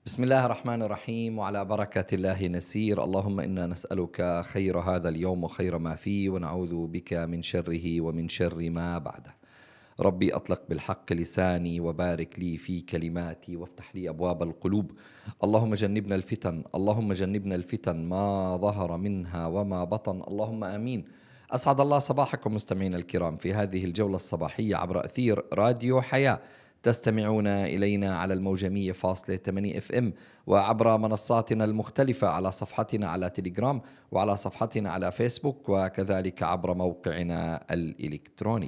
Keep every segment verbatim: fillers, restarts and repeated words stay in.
بسم الله الرحمن الرحيم، وعلى بركة الله نسير. اللهم إنا نسألك خير هذا اليوم وخير ما فيه، ونعوذ بك من شره ومن شر ما بعده. ربي أطلق بالحق لساني، وبارك لي في كلماتي، وافتح لي أبواب القلوب. اللهم جنبنا الفتن، اللهم جنبنا الفتن ما ظهر منها وما بطن، اللهم آمين. أسعد الله صباحكم مستمعينا الكرام في هذه الجولة الصباحية عبر أثير راديو حياة. تستمعون إلينا على الموجمية فاصلة ثمانية اف ام، وعبر منصاتنا المختلفة على صفحتنا على تليجرام، وعلى صفحتنا على فيسبوك، وكذلك عبر موقعنا الإلكتروني.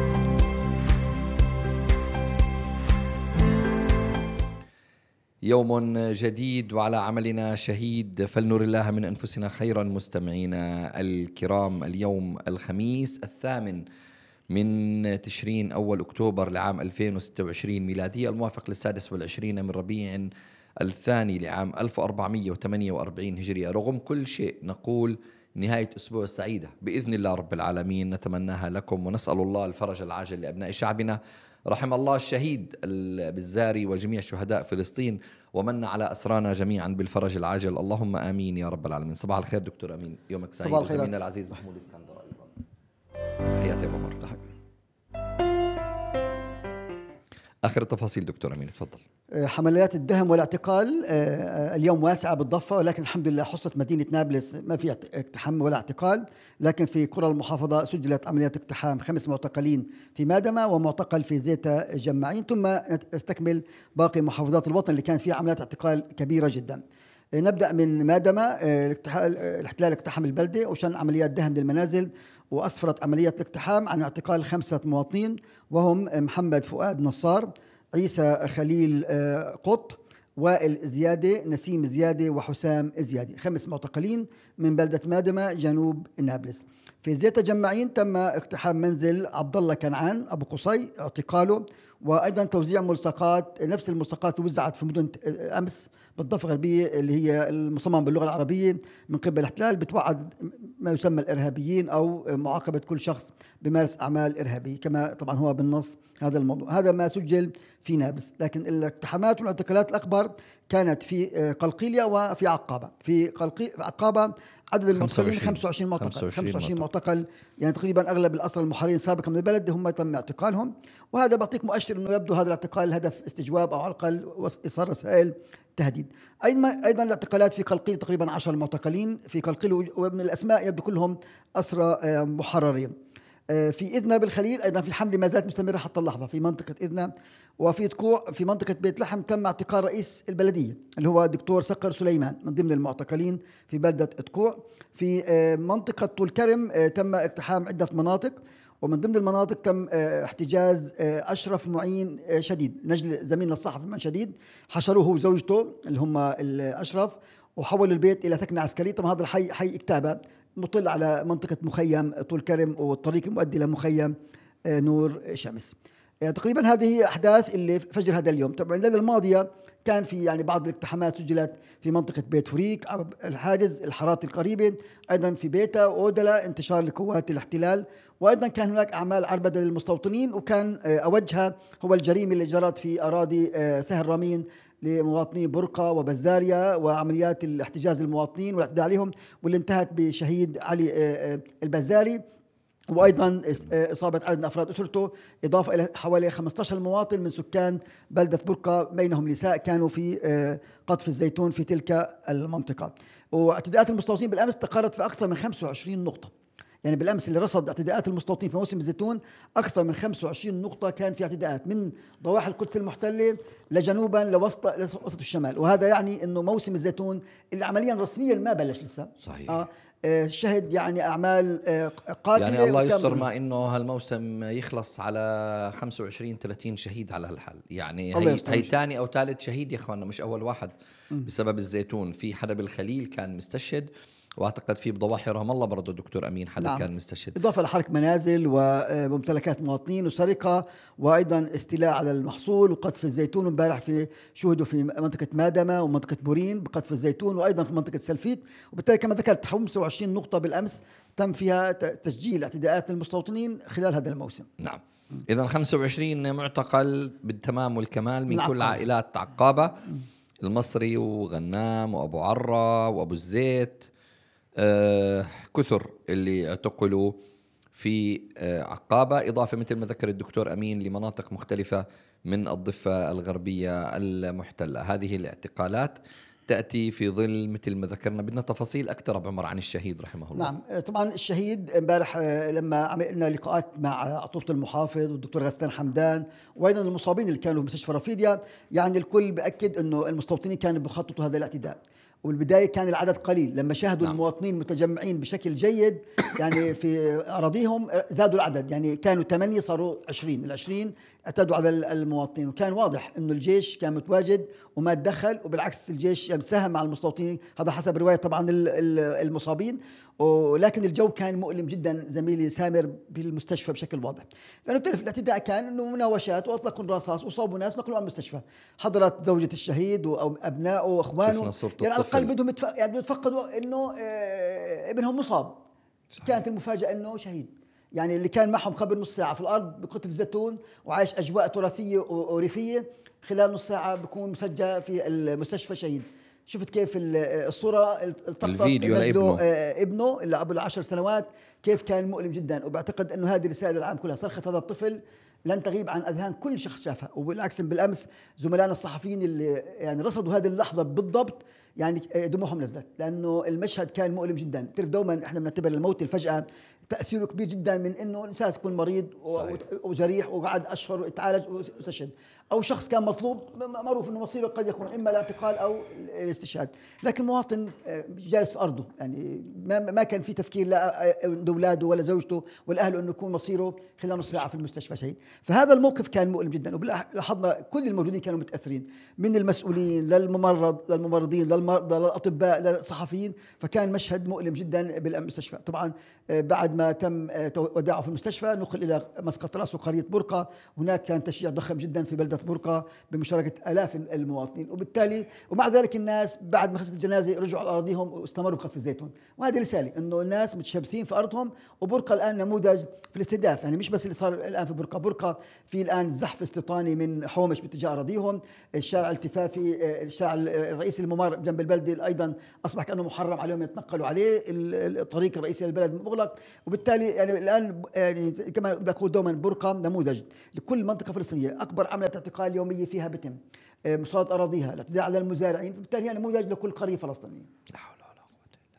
يوم جديد وعلى عملنا شهيد، فلنر الله من أنفسنا خيرا. مستمعينا الكرام، اليوم الخميس الثامن من تشرين أول أكتوبر لعام ألفين وستة وعشرين ميلادية، الموافق للسادس والعشرين من ربيع الثاني لعام ألف وأربعمئة وثمانية وأربعين هجرية. رغم كل شيء نقول نهاية أسبوع سعيدة بإذن الله رب العالمين نتمناها لكم، ونسأل الله الفرج العاجل لأبناء شعبنا. رحم الله الشهيد بالزاري وجميع شهداء فلسطين، ومن على أسرانا جميعا بالفرج العاجل، اللهم آمين يا رب العالمين. صباح الخير دكتور أمين، يومك سعيد. صباح الخير وزميلنا العزيز محمود اسكندر أيضا. حياتي أبو مر. آخر التفاصيل دكتور أمين، تفضل. حمليات الدهم والاعتقال اليوم واسعة بالضفة، ولكن الحمد لله حصلت مدينة نابلس ما في اقتحام ولا اعتقال، لكن في قرى المحافظة سجلت عمليات اقتحام خمس معتقلين في مادمة ومعتقل في زيتا جماعين، ثم نستكمل باقي محافظات الوطن اللي كان فيها عمليات اعتقال كبيرة جدا. نبدأ من مادمة. الاحتلال اقتحم البلدة وشن عمليات دهم للمنازل، وأسفرت عمليات الاقتحام عن اعتقال خمسة مواطنين، وهم محمد فؤاد نصار، عيسى خليل قط، وائل زيادة، نسيم زيادة، وحسام زيادة. خمس معتقلين من بلدة مادمة جنوب نابلس. في زيتا جماعين تم اقتحام منزل عبد الله كنعان أبو قصي، اعتقاله، وأيضا توزيع ملصقات، نفس الملصقات وزعت في مدن أمس بالضفة الغربية اللي هي المصممة باللغة العربية من قبل الاحتلال، بتوعد ما يسمى الإرهابيين أو معاقبة كل شخص بمارس أعمال إرهابية، كما طبعا هو بالنص هذا الموضوع. هذا ما سجل في نابلس، لكن الاقتحامات والاعتقالات الأكبر كانت في قلقيلية وفي عقابة. في قلقي عقابة عدد المعتقلين خمسة وعشرين معتقل، خمسة وعشرين معتقل، يعني تقريبا أغلب الأسرى المحررين سابقا من البلد هم تم اعتقالهم، وهذا بيعطيك مؤشر إنه يبدو هذا الاعتقال هدف استجواب أو على الأقل إيصال رسائل تهديد. أيضا أيضا الاعتقالات في قلقيل تقريبا عشر معتقلين في قلقيل، ومن الأسماء يبدو كلهم أسرى محررين. في إذنا بالخليل أيضا في حملة ما زالت مستمرة حتى اللحظة في منطقة إذنا. وفي تكوع في منطقة بيت لحم تم اعتقال رئيس البلدية اللي هو دكتور صقر سليمان من ضمن المعتقلين في بلدة تكوع. في منطقة طول كرم تم اقتحام عدة مناطق، ومن ضمن المناطق تم احتجاز أشرف معين شديد، نجل زميلنا الصحفي من شديد، حشروه وزوجته اللي هم الأشرف وحولوا البيت إلى ثكنة عسكرية. طبعا هذا الحي حي إكتابة مطل على منطقة مخيم طول كرم والطريق المؤدي إلى مخيم نور شمس. تقريبا هذه هي أحداث اللي فجر هذا اليوم. طبعا الليلة الماضية كان في يعني بعض الاقتحامات سجلت في منطقة بيت فريق، الحاجز، الحارات القريبة، أيضا في بيتا وأودلا، انتشار لقوات الاحتلال، وأيضا كان هناك أعمال عربدة للمستوطنين، وكان أوجها هو الجريمة اللي جرت في أراضي سهل رامين لمواطني برقة وبزاريا، وعمليات الاحتجاز المواطنين والاعتداء عليهم، واللي انتهت بشهيد علي البزاري، وأيضا إصابة عدد من أفراد أسرته، إضافة إلى حوالي خمسة عشر مواطن من سكان بلدة برقة بينهم نساء كانوا في قطف الزيتون في تلك المنطقة. واعتداءات المستوطنين بالأمس تقارت في أكثر من خمسة وعشرين نقطة، يعني بالأمس اللي رصد اعتداءات المستوطنين في موسم الزيتون أكثر من خمسة وعشرين نقطة كان في اعتداءات من ضواحي القدس المحتلة لجنوبا لوسط لوسط الشمال. وهذا يعني إنه موسم الزيتون اللي عمليا رسميا ما بلش لسه. صحيح. آه شهد يعني أعمال قاتلة، يعني الله يستر ما إنه هالموسم يخلص على خمسة وعشرين ثلاثين شهيد على هالحال. يعني هي, هي تاني أو ثالث شهيد يا إخوانا، مش أول واحد بسبب الزيتون. في حدا بالخليل كان مستشهد، واعتقد في بضواحي رام الله برضه دكتور أمين حدا نعم. كان مستشهد، إضافة لحرق منازل وممتلكات مواطنين وسرقة، وأيضا استيلاء على المحصول وقذف الزيتون. امبارح في شهدوا في منطقة مادمة ومنطقة بورين بقذف الزيتون، وأيضا في منطقة سلفيت. وبالتالي كما ذكرت خمسة وعشرين نقطة بالأمس تم فيها تسجيل اعتداءات المستوطنين خلال هذا الموسم. نعم. إذن خمسة وعشرين معتقل بالتمام والكمال من كل عائلات عقابة. المصري وغنام وأبو عرة وأبو الزيت، آه كثر اللي اعتقلوا في آه عقابة، إضافة مثل ما ذكر الدكتور أمين لمناطق مختلفة من الضفة الغربية المحتلة. هذه الاعتقالات تأتي في ظل مثل ما ذكرنا، بدنا تفاصيل أكثر أبو عمر عن الشهيد رحمه الله. نعم، طبعا الشهيد امبارح لما عملنا لقاءات مع عطوفة المحافظ والدكتور غسان حمدان وأيضا المصابين اللي كانوا في مستشفى رفيديا، يعني الكل بأكد أنه المستوطنين كانوا بخططوا هذا الاعتداء، والبداية كان العدد قليل، لما شاهدوا نعم. المواطنين متجمعين بشكل جيد يعني في أراضيهم زادوا العدد، يعني كانوا ثمانية صاروا عشرين، العشرين اعتدوا على المواطنين، وكان واضح أنه الجيش كان متواجد وما تدخل، وبالعكس الجيش يعني ساهم مع المستوطنين، هذا حسب رواية طبعا المصابين. ولكن الجو كان مؤلم جدا زميلي سامر بالمستشفى بشكل واضح، لانه بتعرف الاعتداء كان انه مناوشات واطلقوا الرصاص وصابوا ناس ونقلوا على المستشفى، حضرت زوجة الشهيد او ابنائه واخوانه، يعني على الاقل بدهم يتف... يعني يتفقدوا انه آه ابنهم مصاب. صحيح. كانت المفاجاه انه شهيد، يعني اللي كان معهم قبل نص ساعه في الارض بقطف زيتون وعايش اجواء تراثيه وريفيه، خلال نص ساعه بكون مسجل في المستشفى شهيد. شفت كيف الصورة التقطت نجله ابنه اللي قبل عشر سنوات، كيف كان مؤلم جدا. وبعتقد أنه هذه رسالة للعالم كلها، صرخة هذا الطفل لن تغيب عن أذهان كل شخص شافها. وبالعكس بالأمس زملائنا الصحفيين اللي يعني رصدوا هذه اللحظة بالضبط يعني دموعهم نزلت، لأنه المشهد كان مؤلم جدا. تعرف دوما إحنا بنعتبر الموت الفجأة تأثيره كبير جدا من إنه الإنسان يكون مريض وجريح وقعد أشهر يتعالج ويستشهد، أو شخص كان مطلوب معروف إنه مصيره قد يكون إما الاعتقال أو الاستشهاد، لكن مواطن جالس في أرضه يعني ما ما كان في تفكير لا أولاده ولا زوجته ولا أهله إنه يكون مصيره خلال نص ساعة في المستشفى شهيد. فهذا الموقف كان مؤلم جدا، ولاحظنا كل الموجودين كانوا متأثرين، من المسؤولين للممرض للممرضين للمرضى للأطباء للصحفيين، فكان مشهد مؤلم جدا بالمستشفى. طبعا بعد ما تم وداعه في المستشفى نقل إلى مسقط رأس وقرية برقة، هناك كان تشجيع ضخم جدا في بلدة برقة بمشاركة آلاف المواطنين، وبالتالي ومع ذلك الناس بعد ما خلصت الجنازة رجعوا على أراضيهم واستمروا بقطف الزيتون. وهذه رسالة إنه الناس متشبثين في أرضهم، وبرقة الآن نموذج في الاستهداف، يعني مش بس اللي صار الآن في برقة، برقة في الآن زحف استيطاني من حومش باتجاه أراضيهم، الشارع الالتفافي الشارع الرئيسي الممر جنب البلدة أيضا أصبح كأنه محرم عليهم يتنقلوا عليه، الطريق الرئيسي للبلد مغلق. وبالتالي يعني الآن يعني كما بقول دوما برقة نموذج لكل منطقة فلسطينية، أكبر عملية اعتقال يومية فيها بتم، مصادرة أراضيها، الاعتداء على المزارعين، بالتالي هي نموذج لكل قرية فلسطينية. لا حول ولا قوة إلا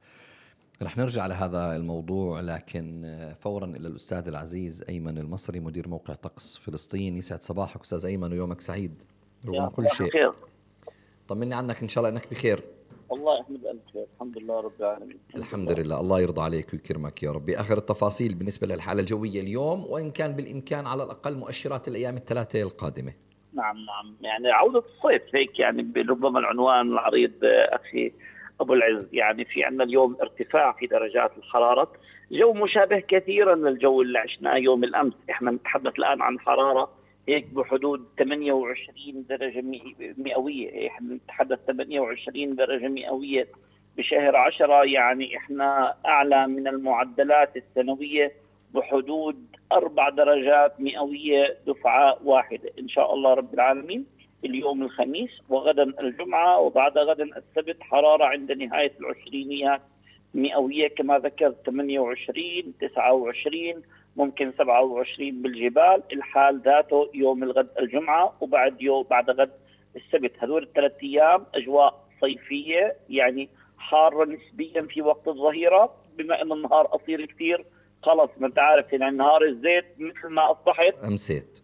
بالله. رح نرجع لهذا الموضوع، لكن فورا إلى الأستاذ العزيز أيمن المصري مدير موقع طقس فلسطين. يسعد صباحك أستاذ أيمن ويومك سعيد رغم كل شيء. خير. طمني عنك إن شاء الله إنك بخير. والله أحمد أنت بخير الحمد لله رب العالمين. الحمد لله. لله الله يرضى عليك ويكرمك يا ربي. آخر التفاصيل بالنسبة للحالة الجوية اليوم، وإن كان بالإمكان على الأقل مؤشرات الأيام الثلاثة القادمة. نعم نعم، يعني عودة الصيف هيك يعني ربما العنوان العريض أخي أبو العز. يعني في عندنا اليوم ارتفاع في درجات الحرارة، جو مشابه كثيرا للجو اللي عشناه يوم الأمس. احنا نتحدث الآن عن حرارة هيك بحدود ثمانية وعشرين درجة مئوية، احنا نتحدث ثمانية وعشرين درجة مئوية بشهر عشرة، يعني احنا أعلى من المعدلات السنوية بحدود أربع درجات مئوية دفعة واحدة إن شاء الله رب العالمين. اليوم الخميس وغدا الجمعة وبعد غدا السبت حرارة عند نهاية العشرينيات مئوية كما ذكرت، ثمانية وعشرين تسعة وعشرين ممكن سبعة وعشرين بالجبال. الحال ذاته يوم الغد الجمعة وبعد يوم بعد غد السبت. هذول الثلاث أيام أجواء صيفية، يعني حارة نسبيا في وقت الظهيرة، بما أن النهار قصير كثير خلص ما انت عارف يعني نهار الزيت مثل ما أصبحت أمسيت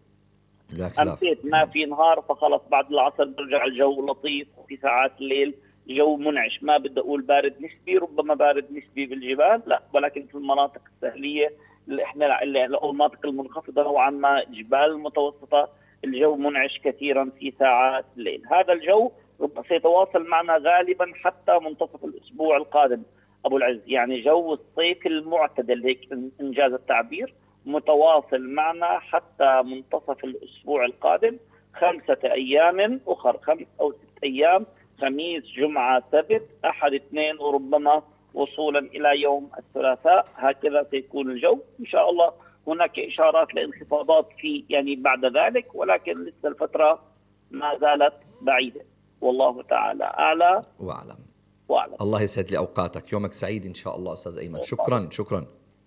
أمسيت ما في نهار، فخلص بعد العصر برجع الجو لطيف، وفي ساعات الليل جو منعش، ما بدي أقول بارد نسبي، ربما بارد نسبي بالجبال لا، ولكن في المناطق الساحلية اللي احنا اللي المناطق المنخفضة نوعا ما جبال المتوسطة الجو منعش كثيرا في ساعات الليل. هذا الجو سيتواصل معنا غالبا حتى منتصف الأسبوع القادم أبو العز، يعني جو الصيف المعتدل هيك إنجاز التعبير متواصل معنا حتى منتصف الأسبوع القادم، خمسة أيام أخر، خمس أو ست أيام، خميس جمعة سبت أحد اثنين وربما وصولا إلى يوم الثلاثاء. هكذا سيكون الجو إن شاء الله. هناك إشارات لانخفاضات في يعني بعد ذلك، ولكن لسه الفترة ما زالت بعيدة. والله تعالى أعلى وأعلم. وأعلم. الله يسعد لي أوقاتك، يومك سعيد إن شاء الله أستاذ أيمن. شكرا شكرا.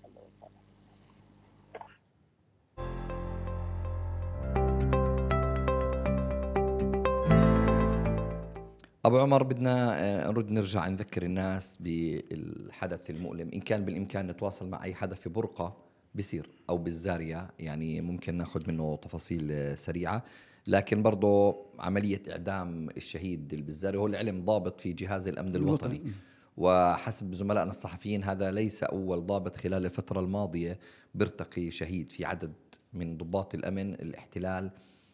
أبو عمر، بدنا نرد نرجع نذكر الناس بالحدث المؤلم. إن كان بالإمكان نتواصل مع أي حدا في برقة بصير أو بالزارية، يعني ممكن ناخذ منه تفاصيل سريعة. لكن برضو عملية إعدام الشهيد البزاري هو العلم ضابط في جهاز الأمن الوطني، وحسب زملائنا الصحفيين هذا ليس أول ضابط خلال الفترة الماضية بيرتقي شهيد. في عدد من ضباط الأمن الاحتلال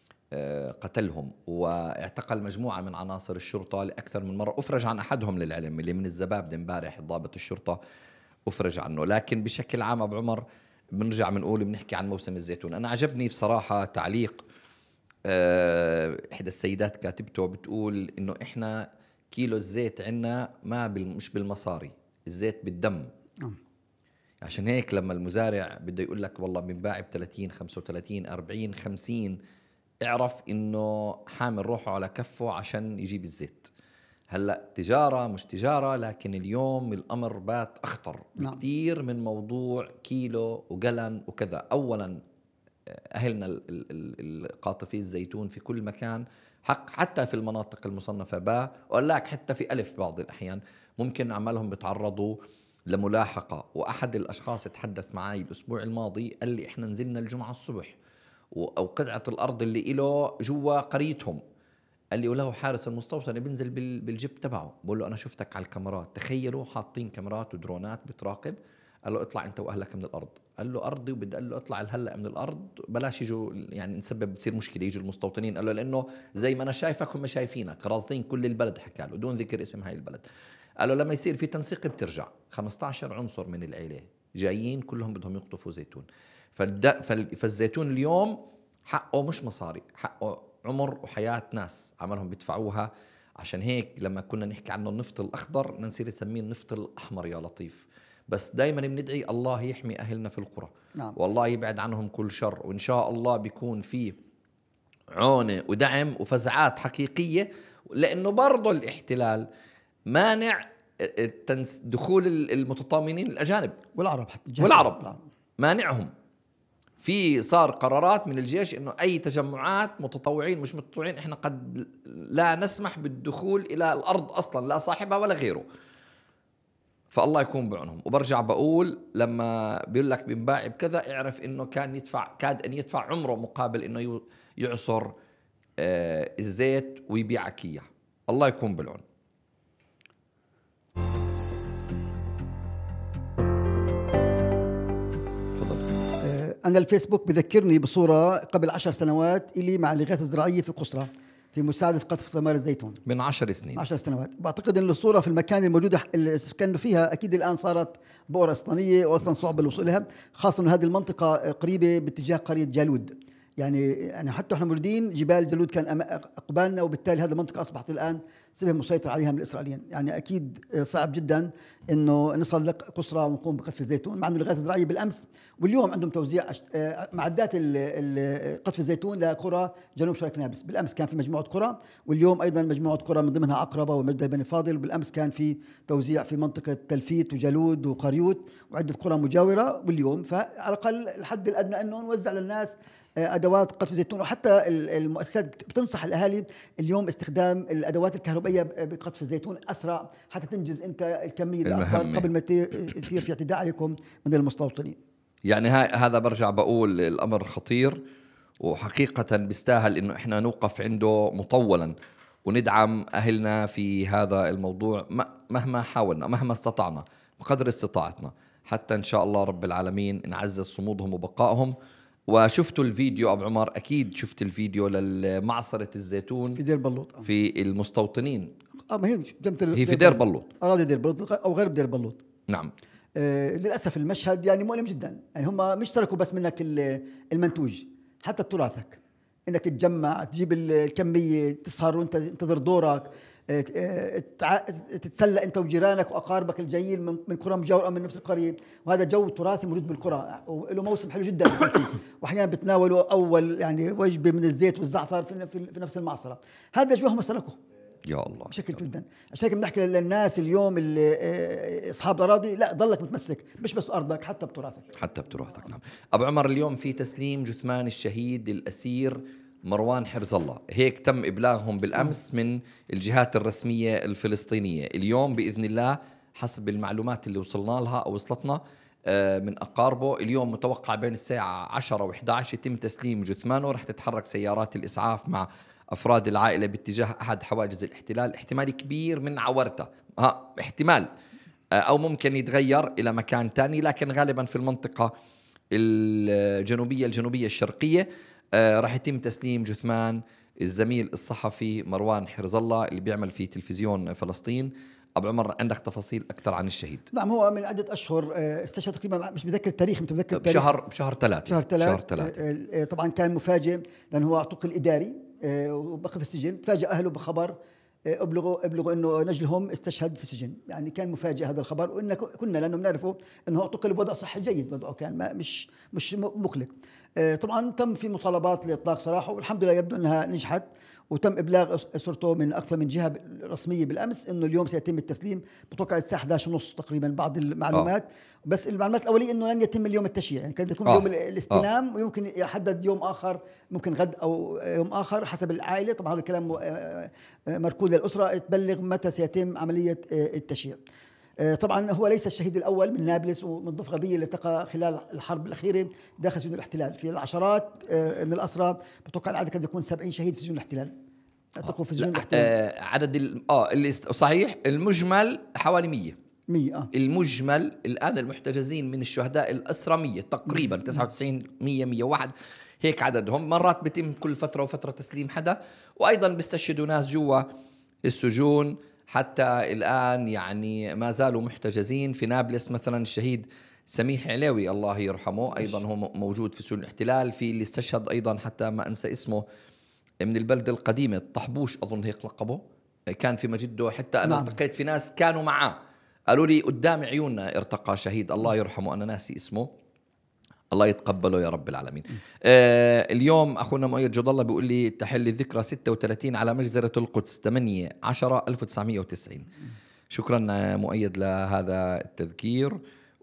قتلهم، واعتقل مجموعة من عناصر الشرطة لأكثر من مرة. أفرج عن أحدهم للعلم اللي من الزبابدة امبارح، ضابط الشرطة أفرج عنه. لكن بشكل عام أبو عمر بنرجع بنقول بنحكي عن موسم الزيتون. أنا عجبني بصراحة تعليق إحدى السيدات كاتبته، بتقول إنه إحنا كيلو الزيت عنا ما مش بالمصاري، الزيت بالدم. عشان هيك لما المزارع بده يقول لك والله بنباع ب ثلاثين خمسة وثلاثين أربعين خمسين، اعرف إنه حامل روحه على كفه عشان يجيب الزيت. هلأ تجارة مش تجارة، لكن اليوم الأمر بات أخطر بكثير من موضوع كيلو وقلن وكذا. أولا أهلنا القاطفي الزيتون في كل مكان، حق حتى في المناطق المصنفة باء، وقال لك حتى في ألف بعض الأحيان ممكن أعمالهم بتعرضوا لملاحقة. وأحد الأشخاص تحدث معي الأسبوع الماضي قال لي إحنا نزلنا الجمعة الصبح أو قطعة الأرض اللي إله جوا قريتهم، قال لي وله حارس المستوطن بينزل بالجيب تبعه، بقول له أنا شفتك على الكاميرات. تخيلوا حاطين كاميرات ودرونات بتراقب. قال له اطلع أنت وأهلك من الأرض. قال له أرضي، وبدأ قال له اطلع هلأ من الأرض، بلاش يجوا يعني نسبب تصير مشكلة يجوا المستوطنين. قال له لأنه زي ما أنا شايفك هم شايفينك، راصدين كل البلد. حكى له دون ذكر اسم هاي البلد. قال له لما يصير في تنسيق بترجع خمسة عشر عنصر من العيلة جايين كلهم بدهم يقطفوا زيتون. فالزيتون اليوم حقه مش مصاري، حقه عمر وحياة ناس عملهم بيدفعوها. عشان هيك لما كنا نحكي عنه النفط الأخضر ننسي نسميه النفط الأحمر يا لطيف. بس دايما بندعي الله يحمي أهلنا في القرى. نعم. والله يبعد عنهم كل شر، وإن شاء الله بيكون في عونة ودعم وفزعات حقيقية، لأنه برضو الاحتلال مانع دخول المتطامنين الأجانب والعرب حتى والعرب مانعهم. في صار قرارات من الجيش إنه أي تجمعات متطوعين مش متطوعين إحنا قد لا نسمح بالدخول إلى الأرض أصلا، لا صاحبها ولا غيره. فالله يكون بعونهم. وبرجع بقول لما بيقول لك بنباع بكذا، اعرف إنه كان يدفع كاد أن يدفع عمره مقابل إنه يعصر آه الزيت ويبيعك إياه. الله يكون بالعون. أنا الفيسبوك بذكرني بصورة قبل عشر سنوات إلي مع الإغاثة الزراعية في قصرة في مساعدة في قطف ثمار الزيتون من عشر سنين عشر سنوات. بعتقد أن الصورة في المكان الموجودة اللي كانوا فيها أكيد الآن صارت بؤرة اسطنية وأصلا صعب الوصول لها، خاصة أن هذه المنطقة قريبة باتجاه قرية جالود. يعني يعني حتى احنا موجودين جبال جالود كان قبالنا، وبالتالي هذه المنطقة أصبحت الآن شبه مسيطر عليها من الإسرائيليين. يعني أكيد صعب جدا إنه نصل لقصرى ونقوم بقطف الزيتون، مع إنه الإغاثة الزراعية بالأمس واليوم عندهم توزيع معدات قطف الزيتون لقرى جنوب شرق نابلس. بالأمس كان في مجموعة قرى، واليوم أيضا مجموعة قرى من ضمنها عقربة ومجدل بني فاضل. بالأمس كان في توزيع في منطقة تلفيت وجالود وقريوت وعدة قرى مجاورة. واليوم فعلى الأقل الحد الأدنى إنه نوزع للناس أدوات قطف الزيتون. وحتى المؤسسات بتنصح الأهالي اليوم استخدام الأدوات الكهربائية بقطف الزيتون أسرع حتى تنجز أنت الكمية الأكبر قبل ما يصير في اعتداء عليكم من المستوطنين. يعني هذا برجع بقول الأمر خطير، وحقيقة بيستاهل إنه إحنا نوقف عنده مطولا وندعم أهلنا في هذا الموضوع مهما حاولنا مهما استطعنا بقدر استطاعتنا، حتى إن شاء الله رب العالمين نعزز صمودهم وبقائهم. وشفتوا الفيديو أبو عمر، أكيد شفت الفيديو للمعصرة الزيتون في دير بلوط في المستوطنين. آه ما هي هي في دير بلوط، أراضي دير بلوط أو غير دير بلوط. نعم. آه للأسف المشهد يعني مؤلم جدا. يعني هم مش تركوا بس منك المنتوج، حتى تراثك إنك تتجمع تجيب الكمية تسهر وأنت تنتظر دورك، تتسلى أنت وجيرانك وأقاربك الجايين من قرى مجاورة أو من نفس القرية. وهذا جو تراثي موجود بالقرى وله موسم حلو جدا. وأحيانا بتناولوا أول يعني وجبة من الزيت والزعتر في في نفس المعصرة. هذا شو هم سلكوا يا الله بشكل جدا. عشان هيك بنحكي للناس اليوم اللي آه، اصحاب الاراضي، لا ضلك متمسك مش بس ارضك، حتى بتراثك. حتى بتراثك. نعم. ابو عمر، اليوم في تسليم جثمان الشهيد الاسير مروان حرز الله، هيك تم ابلاغهم بالامس من الجهات الرسميه الفلسطينيه. اليوم باذن الله حسب المعلومات اللي وصلنا لها او وصلتنا من اقاربه، اليوم متوقع بين الساعه عشرة وإحدى عشر يتم تسليم جثمانه. رح تتحرك سيارات الاسعاف مع افراد العائله باتجاه احد حواجز الاحتلال، احتمال كبير من عورته، ها احتمال، او ممكن يتغير الى مكان تاني، لكن غالبا في المنطقه الجنوبيه الجنوبيه الشرقيه. آه راح يتم تسليم جثمان الزميل الصحفي مروان حرز الله اللي بيعمل في تلفزيون فلسطين. ابو عمر، عندك تفاصيل اكثر عن الشهيد؟ نعم، هو من عده اشهر استشهد تقريبا، مش متذكر التاريخ، متذكر التاريخ بشهر بشهر ثلاثة شهر ثلاثة. شهر ثلاثة. طبعا كان مفاجئ لانه هو اعتقل اداري وبقى في السجن. تفاجأ اهله بخبر، ابلغوا ابلغوا انه نجلهم استشهد في السجن. يعني كان مفاجئ هذا الخبر، وان كنا لانه بنعرفه انه اعتقل بوضع صحي جيد، وضعه كان ما مش مش مقلق. طبعا تم في مطالبات لاطلاق سراحه، والحمد لله يبدو انها نجحت، وتم ابلاغ اسرته من اكثر من جهه رسميه بالامس انه اليوم سيتم التسليم. بتوقع الساعه إحدى عشر ونص تقريبا بعض المعلومات. آه. بس المعلومات الاوليه انه لن يتم اليوم التشييع، يعني كان يكون آه. يوم الاستلام آه. ويمكن يحدد يوم اخر، ممكن غد او يوم اخر حسب العائله. طبعا هذا الكلام مركود للاسره تبلغ متى سيتم عمليه التشييع. طبعا هو ليس الشهيد الاول من نابلس ومن ضفة غربية اللي التقى خلال الحرب الاخيره داخل سجون الاحتلال. في العشرات من الاسرى، بتوقع العدد قد يكون سبعين شهيد في سجون الاحتلال. التقوا في سجون الاحتلال. آه عدد اه اللي صحيح المجمل حوالي مية مية. آه. المجمل الان المحتجزين من الشهداء الاسرى مية تقريبا، تسعة وتسعين مية مية وواحد هيك عددهم. مرات بيتم كل فتره وفتره تسليم حدا، وايضا بيستشهدوا ناس جوا السجون حتى الآن، يعني ما زالوا محتجزين. في نابلس مثلا الشهيد سميح علاوي الله يرحمه أيضا هو موجود في سجون الاحتلال. في اللي استشهد أيضا حتى ما أنسى اسمه من البلدة القديمة، طحبوش أظن هيك لقبه، كان في مجده. حتى أنا نعم. التقيت في ناس كانوا معاه قالوا لي قدام عيوننا ارتقى شهيد الله يرحمه، أنا ناسي اسمه، الله يتقبله يا رب العالمين. آه اليوم أخونا مؤيد جود الله بيقول لي تحل الذكرى ستة وثلاثين على مجزرة القدس ثمانية عشرة ألف وتسعمية وتسعين. شكرا مؤيد لهذا التذكير.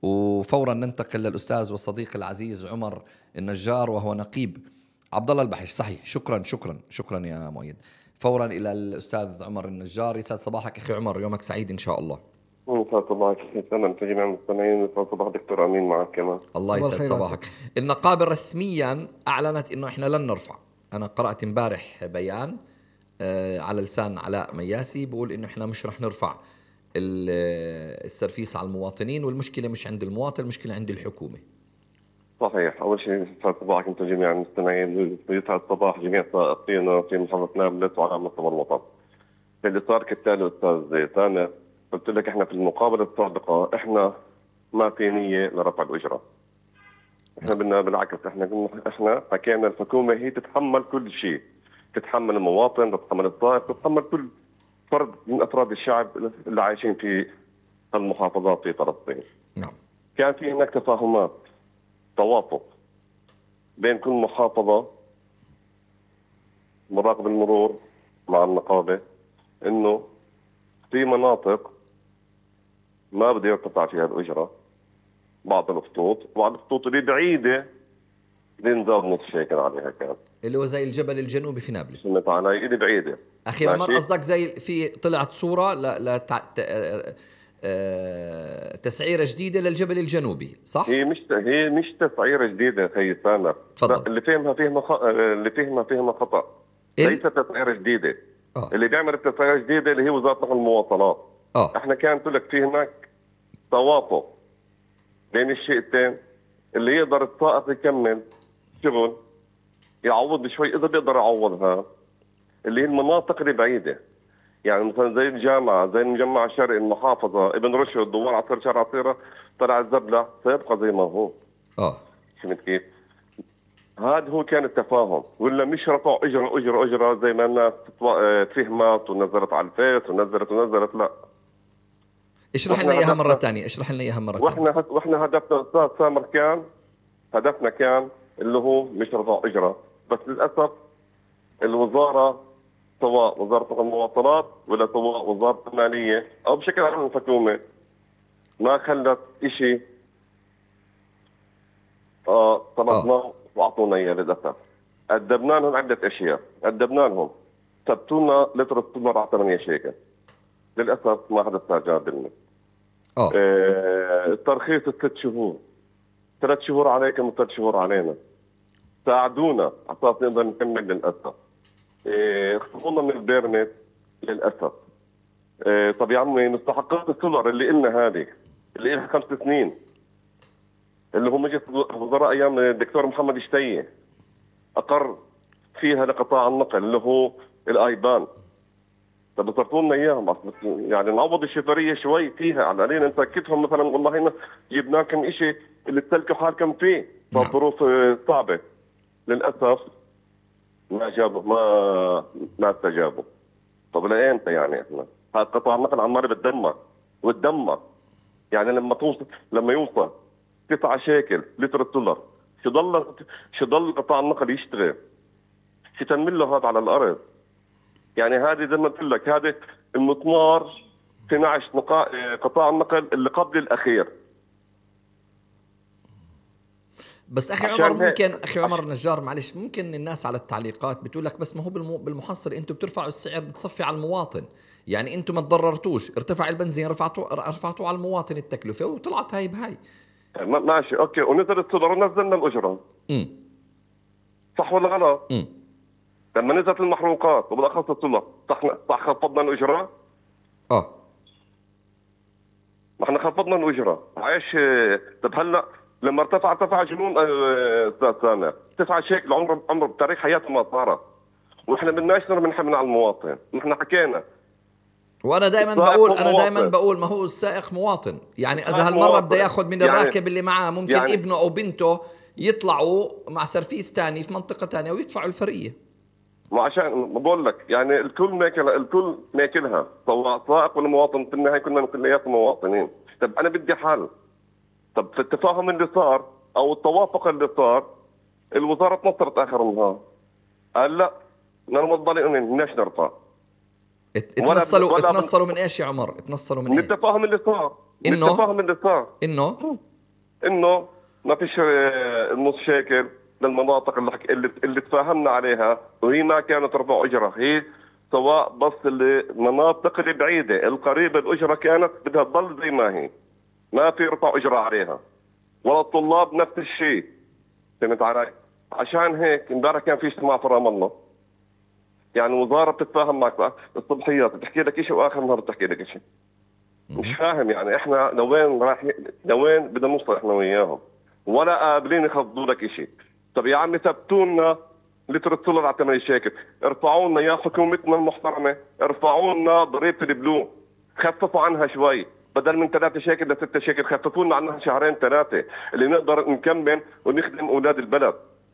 وفورا ننتقل للأستاذ والصديق العزيز عمر النجار، وهو نقيب عبد الله البحش. صحيح، شكرا شكرا شكرا يا مؤيد. فورا إلى الأستاذ عمر النجار. يسعد صباحك أخي عمر، يومك سعيد إن شاء الله. يسعد صباحك سنة جميع المستمعين، يسعد صباح دكتور أمين معك كمان. الله يسعد صباحك. النقابة رسميا أعلنت إنه إحنا لن نرفع. أنا قرأت امبارح بيان آه على لسان علاء مياسي بقول إنه إحنا مش رح نرفع السرفيس على المواطنين، والمشكلة مش عند المواطن، المشكلة عند الحكومة. صحيح. أول شيء يسعد صباحك أنتم جميع المستمعين، ويسعد صباح جميع سائقينا في محافظة نابلس وعلى مستوى الوطن. اللي صار كالتالي أستاذ زيت، أنا قلت لك احنا في المقابله السابقه احنا ما في نيه لرفع الاجره. احنا بدنا بالعكس، احنا احنا حكينا الحكومه هي تتحمل كل شيء، تتحمل المواطن، تتحمل الطائف، تتحمل كل فرد من افراد الشعب اللي عايشين في المحافظات في فلسطين. نعم. كان في هناك تفاهمات، توافق بين كل محافظه، مراقب المرور مع النقابه، انه في مناطق ما بده يرتفع فيها الأجرة، بعض الخطوط، بعض الخطوط اللي بعيدة بينزل نص شيكل عليها، كان اللي هو زي الجبل الجنوبي في نابلس. سمعت علي؟ اللي بعيدة. أخي عمر، قصدك زي في طلعت صورة ل ل تسعيرة جديدة للجبل الجنوبي، صح؟ هي مش هي مش تسعيرة جديدة أخي سامر. تفضل. اللي فهمها فهمها خ... اللي فهمها فهمها خطأ. إيه؟ ليست تسعيرة جديدة. أوه. اللي بيعمل التسعيرة الجديدة اللي هي وزارة نقل المواصلات. أوه. احنا كان لك في هناك توافق بين الشيئتين، اللي يقدر السائق يكمل شغل يعوض شوي اذا بيقدر يعوضها، اللي هي المناطق اللي بعيده، يعني مثلا زي الجامعه، زي المجمع الشرقي، المحافظه، ابن رشد، دوار عصير، شارع عصيره، طلع الزبله، سيبقى زي ما هو. اه فهمت كيف؟ هذا هو كان التفاهم، ولا مش رفعوا اجره اجره اجره زي ما الناس تفهمت ونزلت على الفيس ونزلت ونزلت. لا، اشرح لنا اياها مره ثانيه، اشرح لنا اياها مره ثانيه. واحنا واحنا هدفنا استاذ سامر كان هدفنا كان اللي هو مش رفع اجره، بس للاسف الوزاره سواء وزاره المواصلات ولا سواء وزاره الماليه او بشكل عام الحكومه ما خلت شيء اه طلبناه واعطونا اياه للاسف. قدمنا لهم عده اشياء، قدمنا لهم ثبتوا لنا لتر السولر على ثمانية شيكل، للاسف ما حدا استجاب لنا. اه الترخيص الست شهور، ثلاث شهور عليكم وثلاث شهور علينا. ساعدونا على اساس نقدر نكمل للاسف. اخصموا لنا من البيرمت للاسف. إيه طب يا عمي مستحقات السولر اللي إلنا هذه اللي إلها خمس سنين اللي هو مجلس وزراء ايام الدكتور محمد شتيه اقر فيها لقطاع النقل اللي هو الايبان. طب صرتوا لنا اياهم يعني نعوض الشفريه شوي فيها على علينا نسكتهم مثلا والله هنا جبنا لكم شيء اللي تسلكوا حالكم فيه فالظروف صعبه. للاسف ما جابوا ما ما استجابوا. طب لايمتى يعني احنا؟ هذا قطاع النقل عمال بتدمر وتدمر. يعني لما توصل لما يوصل تسعة شيكل لتر الدولار شو ضل شو ضل قطاع النقل يشتغل؟ شو تنمل له هذا على الارض؟ يعني هذه زي ما قلت لك هذه المسمار في نعش قطاع النقل اللي قبل الاخير. بس اخي عمر ممكن اخي عمر النجار معلش ممكن الناس على التعليقات بتقول لك بس ما هو بالمحصل انتم بترفعوا السعر بتصفي على المواطن، يعني انتم ما تضررتوش، ارتفع البنزين رفعتوا رفعتوا على المواطن التكلفه وطلعت هاي بهاي. ماشي اوكي ونزل السولر ونزلنا الاجره. امم صح ولا غلط؟ امم لما نزلت المحروقات وبالاخص السولر صح صح خفضنا الاجره؟ اه ما احنا خفضنا الاجره، عايش. طب هلا لما ارتفع ارتفع جنون استاذ سامر، تسعة شيكل عمر عمر بتاريخ حياته ما صارت. واحنا بدناش نرمي الحمل على المواطن، نحن حكينا. وانا دائما بقول انا دائما بقول ما هو السائق مواطن، يعني اذا هالمره بده ياخذ من الراكب يعني اللي معاه ممكن يعني ابنه او بنته يطلعوا مع سرفيس ثاني في منطقه ثانيه ويدفعوا الفرقيه. ما عشان بقول لك يعني الكل ماكل الكل ماكلها سواء سائق ولا مواطن، في النهايه كلنا كلياتنا مواطنين. طب انا بدي حل. طب في التفاهم اللي صار او التوافق اللي صار الوزاره تنصرت اخر النهار قال لا بدنا نوضل بدناش نرفع. اتنصلوا ولا اتنصلوا من ايش يا عمر؟ اتنصلوا من, من ايش؟ التفاهم اللي صار انه التفاهم اللي صار انه انه ما فيش النص شيكل للمناطق اللي حك... اللي, اللي تفاهمنا عليها، وهي ما كانت ترفع اجره. هي سواء بس المناطق البعيده القريبه الاجره كانت بدها تضل زي ما هي، ما في رفع اجره عليها، ولا الطلاب نفس الشيء. فهمت علي؟ عشان هيك امبارح كان في اجتماع في رام الله، يعني وزاره بتتفاهم معك الصبحيات بتحكي لك شيء واخر النهار بتحكي لك شيء. مش فاهم يعني احنا لوين رايحين لوين بدنا نوصل احنا وياهم، ولا قابلين يخفضوا لك شيء. طب يا عمي ثبتوا لنا لتر السولر على ثمانية شيكل، ارفعوا لنا يا حكومتنا المحترمه، ارفعوا لنا ضريبه البلو، خففوا عنها شوي، بدل من ثلاثة شيكل لستة شيكل خففوا لنا عنها شهرين ثلاثه اللي نقدر نكمل ونخدم اولاد البلد.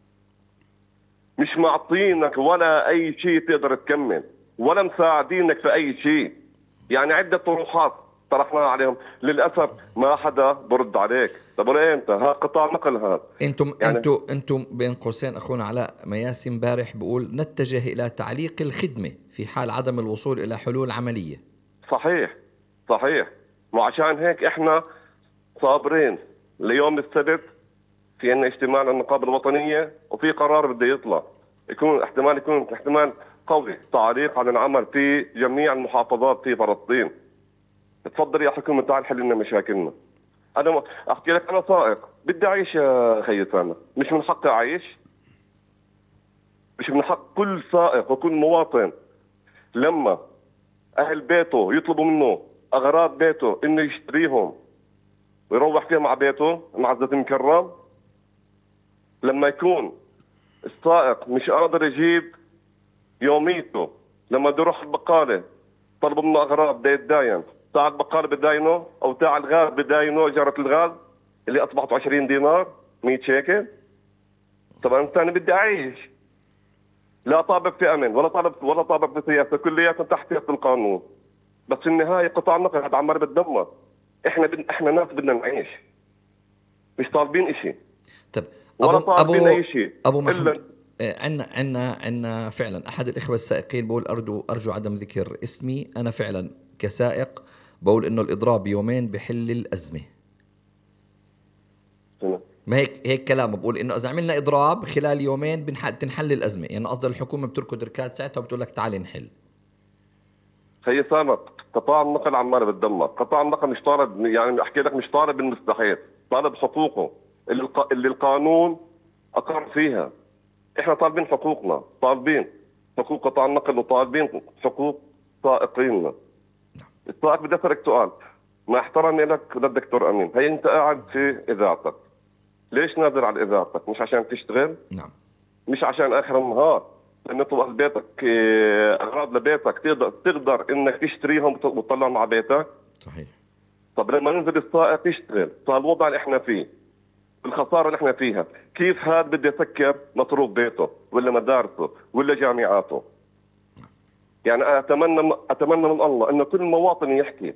مش معطينك ولا اي شيء تقدر تكمل، ولا مساعدينك في اي شيء. يعني عده طروحات طرحناها عليهم، للاسف ما حدا برد عليك. طب ولا انت ها قطاع نقل هذا انتم يعني انتم انتم بين قوسين اخونا علاء مياسي امبارح بقول نتجه الى تعليق الخدمه في حال عدم الوصول الى حلول عمليه. صحيح صحيح. مو عشان هيك احنا صابرين ليوم السبت في عندنا اجتماع للنقابه الوطنيه وفي قرار بده يطلع، يكون احتمال يكون احتمال قوي تعليق على العمل في جميع المحافظات في فلسطين. تفضل يا حكومه تعال حل لنا مشاكلنا. انا احكي لك انا سائق بدي اعيش يا خيي سامر، مش من حقي اعيش؟ مش من حق كل سائق وكل مواطن لما اهل بيته يطلبوا منه اغراض بيته انه يشتريهم ويروح فيها مع بيته معزز مكرم؟ لما يكون السائق مش قادر يجيب يوميته، لما بده يروح البقاله طلبوا منه اغراض بده يتداين، تاع البقاله بداينه او تاع الغاز بداينه اجاره الغاز اللي اصبحت عشرين دينار مية شيكل. طبعا انا ثاني بدي اعيش، لا طابق في امن ولا طالب ولا طابق في سياسه، كلياتنا تحت سياسه القانون. بس في النهايه قطاع النقل هذا عمال بتدمر. احنا بد... احنا ناس بدنا نعيش، مش طالبين شيء. طب ولا أبو طالبين أبو اي شيء ابو محمد عنا عنا عنا فعلا أحد الإخوة السائقين بقول أرجو أرجو عدم ذكر اسمي، أنا فعلا كسائق بقول إنه الإضراب يومين بحل الأزمة. ما هيك هيك كلامه، بقول إنه إذا عملنا إضراب خلال يومين بنحل الأزمة، يعني قصد الحكومة بتركض ركاد ساعتها وبتقول لك تعالي نحل. هي سامة قطاع النقل عماله بتدمر، قطاع النقل مش طالب، يعني احكي لك مش طالب المستحيل، طالب حقوقه اللي, الق... اللي القانون اقر فيها. احنا طالبين حقوقنا، طالبين حقوق قطاع النقل وطالبين حقوق سائقيننا. السائق بدي اسالك سؤال، مع احترامي لك للدكتور امين، هي انت قاعد في اذاعتك، ليش نازل على اذاعتك؟ مش عشان تشتغل؟ نعم. مش عشان اخر النهار انه تطلع بيتك اغراض لبيتك تقدر تقدر انك تشتريهم وتطلعهم على بيتك؟ صحيح. طب لما ننزل السائق يشتغل، صار الوضع اللي احنا فيه، الخساره اللي احنا فيها، كيف هذا بده يسكر مصروف بيته ولا مدارسه ولا جامعاته؟ يعني اتمنى اتمنى من الله انه كل مواطن يحكي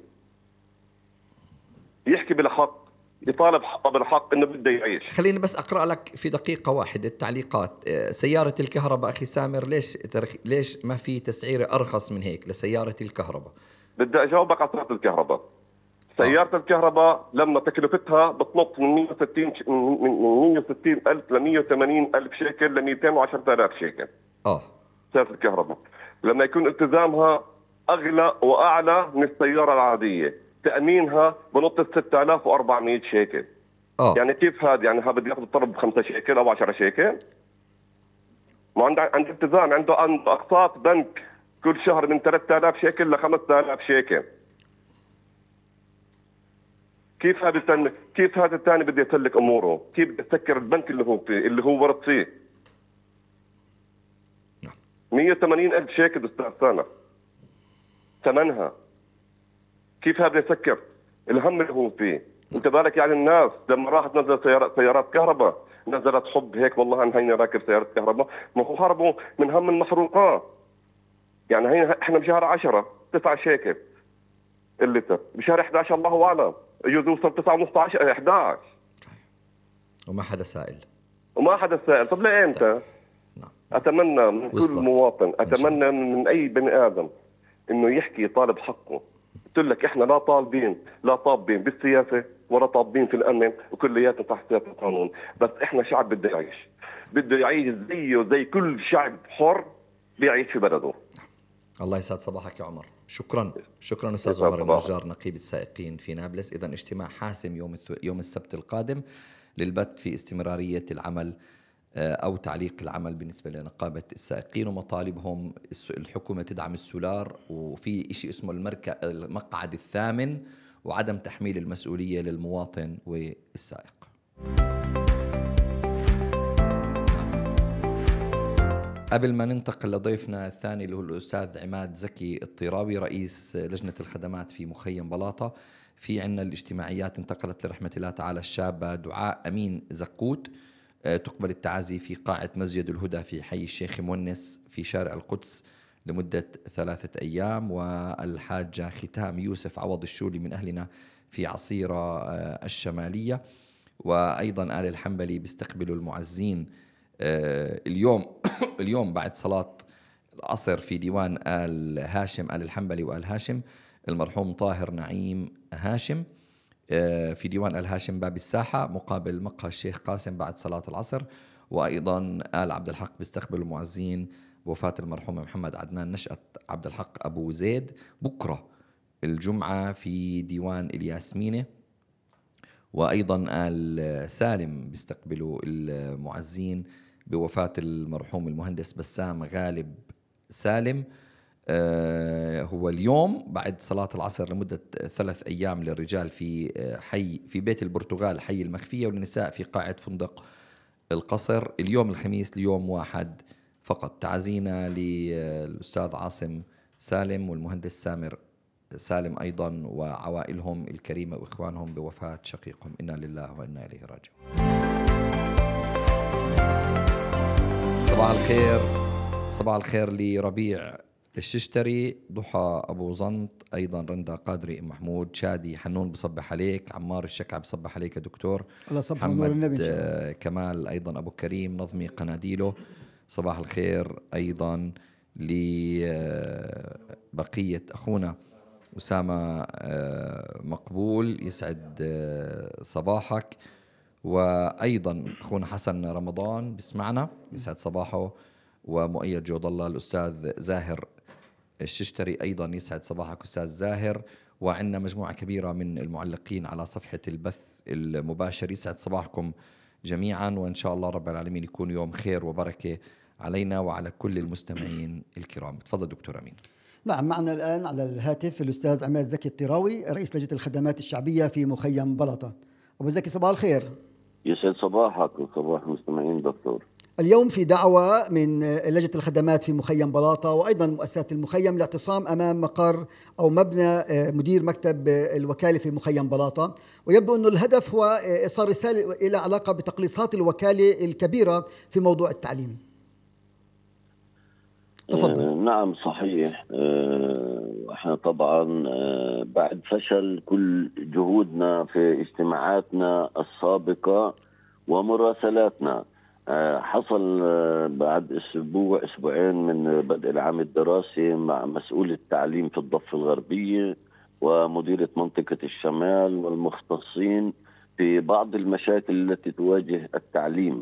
يحكي بالحق، يطالب حقه بالحق انه بده يعيش. خليني بس اقرا لك في دقيقه واحده التعليقات. سياره الكهرباء اخي سامر، ليش ليش ما في تسعيره ارخص من هيك لسياره الكهرباء؟ بدي اجاوبك على سياره الكهرباء. سياره آه. الكهرباء لما تكلفتها بتنط من مية وستين من مية وستين ألف ل مية وثمانين ألف شيكل ل مئتين وعشرة آلاف شيكل. اه سياره الكهرباء لما يكون التزامها اغلى واعلى من السياره العاديه، تامينها بنط ستة آلاف وأربعمئة شيكل. اه يعني كيف هذا؟ يعني هذا بده ياخذ الطلب بخمسة شيكل او عشرة شيكل؟ ما عنده عنده التزام، عنده عنده اقساط بنك كل شهر من ثلاثة آلاف شيكل ل خمسة آلاف شيكل. كيف هذا الثاني كيف هذا الثاني بده يسلك اموره؟ كيف بده يسكر البنك اللي هو فيه اللي هو ورط فيه؟ مية وثمانين ألف شيكل استاذ سامر ثمنها. كيف هذا يسكر الهم اللي هو فيه؟ انت بالك يعني الناس لما راحت نزلت سيارات سيارات كهرباء نزلت حب هيك والله انا هيني راكب سياره كهرباء، ما هو هربوا من هم المحروقات. يعني هي احنا بشهر عشرة تسعة شيكل اللتر، بشهر أحد عشر الله اعلم يجوز يوصل تسعة ونص عشرة أحد عشر وما حدا سائل وما حدا سائل. طب لامتى؟ نعم. اتمنى من كل مواطن، اتمنى من اي بني ادم انه يحكي يطالب حقه. قلت لك احنا لا طالبين لا طالبين بالسياسه ولا طالبين في الامن وكلياتنا تحت سياسه القانون، بس احنا شعب بده يعيش، بده يعيش زيه زي كل شعب حر بيعيش في بلده. الله يسعد صباحك يا عمر. شكرا شكرا استاذ عمر النجار نقيب السائقين في نابلس. اذا اجتماع حاسم يوم يوم السبت القادم للبت في استمراريه العمل أو تعليق العمل بالنسبة لنقابة السائقين ومطالبهم. الحكومة تدعم السولار، وفي إشي اسمه المقعد الثامن، وعدم تحميل المسؤولية للمواطن والسائق. قبل ما ننتقل لضيفنا الثاني اللي هو الأستاذ عماد زكي الطيراوي رئيس لجنة الخدمات في مخيم بلاطة، في عنا الاجتماعيات انتقلت لرحمة الله تعالى الشابة دعاء أمين زقوت، تقبل التعازي في قاعة مسجد الهدى في حي الشيخ مونس في شارع القدس لمدة ثلاثة أيام. والحاجة ختام يوسف عوض الشولي من أهلنا في عصيرة الشمالية. وأيضا آل الحنبلي بيستقبلوا المعزين اليوم اليوم بعد صلاة العصر في ديوان آل هاشم آل الحنبلي وآل هاشم المرحوم طاهر نعيم هاشم في ديوان آل هاشم باب الساحة مقابل مقهى الشيخ قاسم بعد صلاة العصر. وأيضا آل عبد الحق بيستقبلوا المعزين بوفاة المرحوم محمد عدنان نشأة عبد الحق أبو زيد بكرة الجمعة في ديوان الياسمينة. وأيضا آل سالم بيستقبلوا المعزين بوفاة المرحوم المهندس بسام غالب سالم، آه هو اليوم بعد صلاة العصر لمدة ثلاث أيام للرجال في حي في بيت البرتغال حي المخفية، والنساء في قاعة فندق القصر اليوم الخميس ليوم واحد فقط. تعزينا للأستاذ عاصم سالم والمهندس سامر سالم أيضا وعوائلهم الكريمة وإخوانهم بوفاة شقيقهم، إنا لله وإنا إليه راجعون. صباح الخير صباح الخير لربيع الششتري، ضحى أبو زنط، أيضا رندا قادري، أم محمود، شادي حنون بصبح عليك، عمار الشكع بصبح عليك يا دكتور، الله صبح محمد النبي إن شاء الله. كمال أيضا أبو كريم، نظمي قناديله صباح الخير أيضا لبقية أخونا أسامة مقبول، يسعد صباحك. وأيضا أخونا حسن رمضان بسمعنا، يسعد صباحه. ومؤيد جود الله الأستاذ زاهر الششتري أيضا يسعد صباحك أستاذ زاهر. وعندنا مجموعة كبيرة من المعلقين على صفحة البث المباشر، يسعد صباحكم جميعا، وإن شاء الله رب العالمين يكون يوم خير وبركة علينا وعلى كل المستمعين الكرام. تفضل دكتور أمين. نعم، معنا الآن على الهاتف الأستاذ عماد زكي الطراوي، رئيس لجنة الخدمات الشعبية في مخيم بلطة. أبو زكي صباح الخير. يسعد صباحك وصباح المستمعين دكتور. اليوم في دعوة من لجنة الخدمات في مخيم بلاطة وأيضا مؤسسات المخيم لاعتصام أمام مقر أو مبنى مدير مكتب الوكالة في مخيم بلاطة، ويبدو أن الهدف هو إيصال رسالة إلى علاقة بتقليصات الوكالة الكبيرة في موضوع التعليم. تفضل. آه نعم صحيح. آه احنا طبعا آه بعد فشل كل جهودنا في اجتماعاتنا السابقة ومراسلاتنا، آه حصل آه بعد اسبوع اسبوعين من بدء العام الدراسي مع مسؤول التعليم في الضفة الغربية ومديرة منطقة الشمال والمختصين في بعض المشاكل التي تواجه التعليم،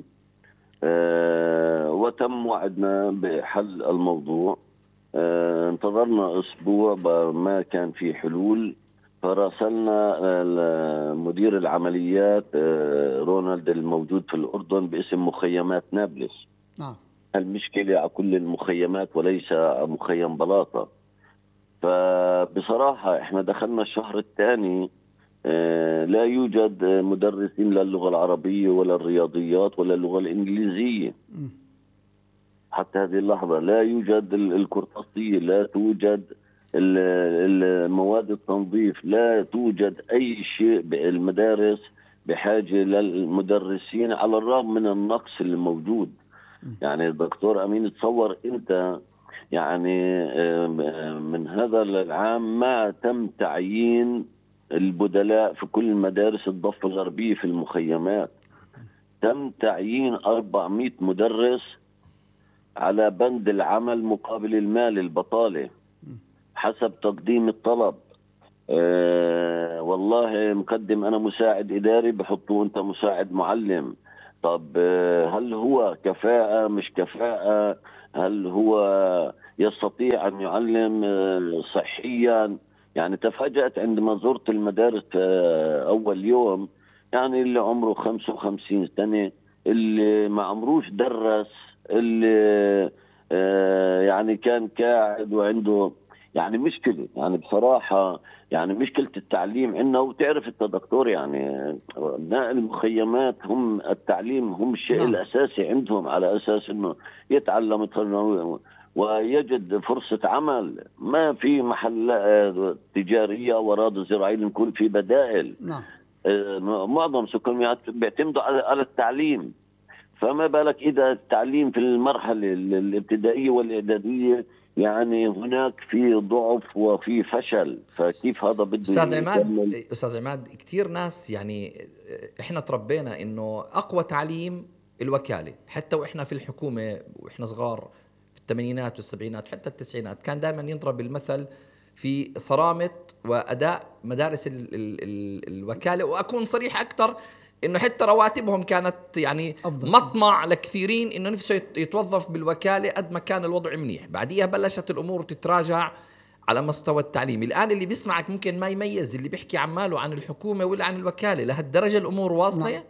آه وتم وعدنا بحل الموضوع. آه انتظرنا أسبوع ما كان في حلول، فراسلنا مدير العمليات آه رونالد الموجود في الأردن باسم مخيمات نابلس. نعم. المشكلة على كل المخيمات وليس مخيم بلاطة. فبصراحة احنا دخلنا الشهر الثاني آه لا يوجد مدرسين للغة العربية ولا الرياضيات ولا اللغة الإنجليزية. م. حتى هذه اللحظة لا يوجد القرطاسية، لا توجد المواد التنظيف، لا توجد أي شيء. المدارس بحاجة للمدرسين على الرغم من النقص اللي موجود. م. يعني الدكتور أمين تصور أنت يعني آه من هذا العام ما تم تعيين البدلاء في كل مدارس الضفة الغربية في المخيمات. تم تعيين أربعمائة مدرس على بند العمل مقابل المال البطالة حسب تقديم الطلب. أه والله مقدم أنا مساعد إداري بحطوه أنت مساعد معلم. طب أه هل هو كفاءة مش كفاءة؟ هل هو يستطيع أن يعلم أه صحيا؟ يعني تفاجأت عندما زرت المدارس أول يوم، يعني اللي عمره خمسة وخمسين سنة، اللي ما عمروش درس، اللي يعني كان قاعد وعنده يعني مشكلة. يعني بصراحة يعني مشكلة التعليم عندنا. وتعرف انت دكتور يعني أبناء المخيمات هم التعليم هم الشيء نعم. الأساسي عندهم، على أساس أنه يتعلم ويجد فرصة عمل. ما في محل تجارية وأراضي زراعية نكون في بدائل. نعم. معظم سكان بيعتمدوا على التعليم، فما بالك إذا التعليم في المرحلة الابتدائية والإعدادية يعني هناك في ضعف وفي فشل. فكيف هذا بده أستاذ عماد؟ أستاذ عماد كتير ناس يعني إحنا تربينا إنه أقوى تعليم الوكالة، حتى وإحنا في الحكومة وإحنا صغار في الثمانينات والسبعينات حتى التسعينات كان دائما يضرب المثل في صرامة وأداء مدارس ال ال ال الوكالة. وأكون صريح أكتر إنه حتى رواتبهم كانت يعني أفضل. مطمع لكثيرين إنه نفسه يتوظف بالوكالة قد ما كان الوضع منيح. بعديها بلشت الأمور تتراجع على مستوى التعليم. الآن اللي بيسمعك ممكن ما يميز اللي بيحكي عماله عن الحكومة ولا عن الوكالة. لهالدرجة الأمور واصلة. نعم.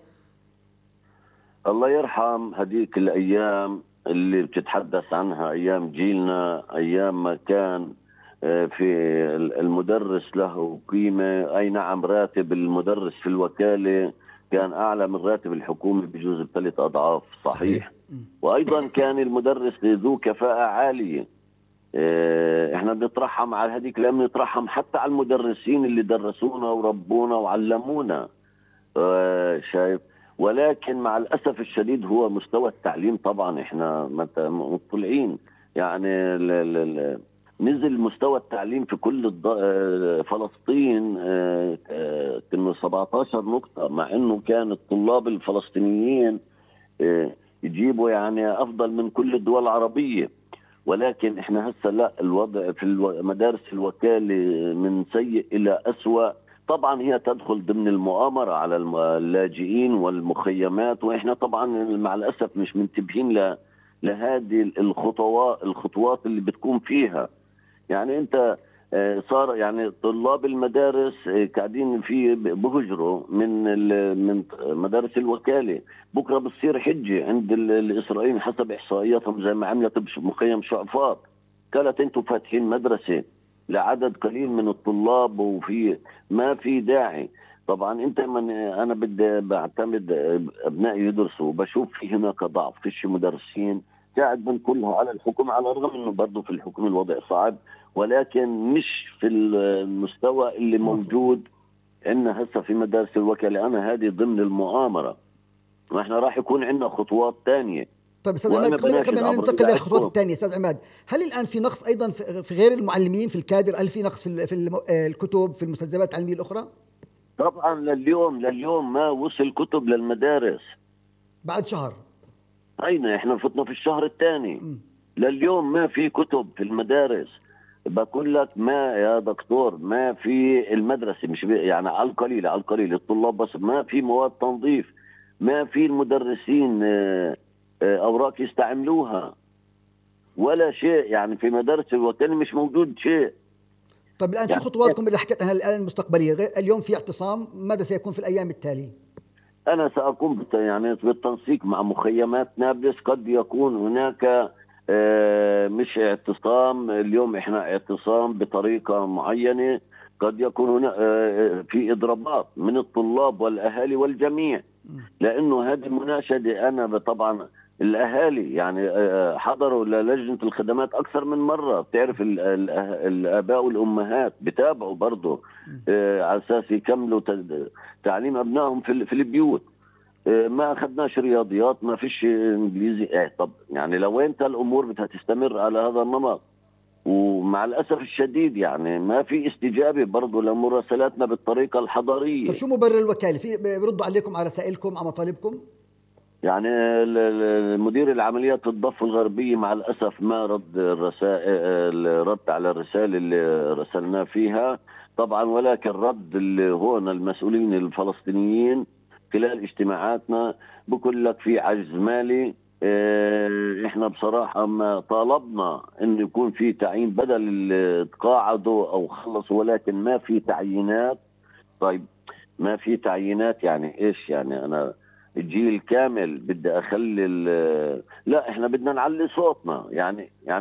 الله يرحم هديك الأيام اللي بتتحدث عنها، أيام جيلنا، أيام ما كان في المدرس له قيمة. أي نعم راتب المدرس في الوكالة كان أعلى من راتب الحكومة بجوز بثلاث أضعاف. صحيح. وأيضا كان المدرس ذو كفاءة عالية. إحنا بنترحم على هذيك لأن بنترحم حتى على المدرسين اللي درسونا وربونا وعلمونا. شايف؟ ولكن مع الأسف الشديد هو مستوى التعليم طبعا إحنا مطلعين يعني ل ل ل نزل مستوى التعليم في كل فلسطين كانه سبعة عشر نقطة، مع انه كان الطلاب الفلسطينيين يجيبوا يعني افضل من كل الدول العربيه. ولكن احنا هسه لا، الوضع في مدارس الوكاله من سيء الى اسوأ. طبعا هي تدخل ضمن المؤامره على اللاجئين والمخيمات، واحنا طبعا مع الاسف مش منتبهين ل لهذه الخطوات الخطوات اللي بتكون فيها. يعني انت صار يعني طلاب المدارس قاعدين في بهجروا من من مدارس الوكاله، بكره بتصير حجه عند الاسرائيليين حسب احصائياتهم زي ما عملت بمخيم شعفاط. قالت انتم فاتحين مدرسه لعدد قليل من الطلاب وفي ما في داعي. طبعا انت من انا بدي بعتمد ابنائي يدرسوا، بشوف في هناك ضعف، فيش مدرسين، قاعد من كلها على الحكم، على الرغم انه برضه في الحكم الوضع صعب، ولكن مش في المستوى اللي موجود عندنا هسه في مدارس الوكاله. انا هذه ضمن المؤامره، واحنا راح يكون عندنا خطوات ثانيه. طيب استاذ عماد، قبل قبل ما ننتقل للخطوات الثانيه، استاذ عماد، هل الان في نقص ايضا في غير المعلمين في الكادر؟ هل في نقص في في الكتب في المستلزمات العلميه الاخرى؟ طبعا لليوم لليوم ما وصل كتب للمدارس بعد شهر. اين احنا فتنا في الشهر الثاني، لليوم ما في كتب في المدارس. بقول لك ما يا دكتور، ما في المدرسه مش يعني على القليل على القليل الطلاب، بس ما في مواد تنظيف، ما في المدرسين اوراق يستعملوها ولا شيء. يعني في مدارس الوكاله مش موجود شيء. طب الان شو خطواتكم اللي حكيت عنها الان المستقبليه؟ اليوم في اعتصام، ماذا سيكون في الايام التاليه؟ انا ساقوم يعني بالتنسيق مع مخيمات نابلس. قد يكون هناك مش اعتصام اليوم، احنا اعتصام بطريقه معينه، قد يكون هنا في اضرابات من الطلاب والاهالي والجميع، لانه هذه المناشده انا طبعا الاهالي يعني حضروا للجنه الخدمات اكثر من مره. بتعرف الاباء والامهات بتابعوا برضه على اساس يكملوا تعليم ابنائهم في البيوت. ما اخذناش رياضيات، ما فيش انجليزي. اه طب يعني لوين الامور بدها تستمر على هذا النمط؟ ومع الاسف الشديد يعني ما في استجابه برضه لمراسلاتنا بالطريقه الحضاريه. طب شو مبرر الوكاله؟ في بيردوا عليكم على رسائلكم على مطالبكم؟ يعني مدير العمليات الضفه الغربيه مع الاسف ما رد الرسائل، رد على الرساله اللي رسلناه فيها طبعا، ولكن رد اللي هون المسؤولين الفلسطينيين خلال اجتماعاتنا بقول لك في عجز مالي. اه احنا بصراحه ما طالبنا انه يكون في تعيين بدل اللي تقاعدوا او خلصوا، ولكن ما في تعيينات. طيب ما في تعيينات يعني ايش؟ يعني انا الجيل كامل بدي اخلي لا، احنا بدنا نعلي صوتنا يعني يعني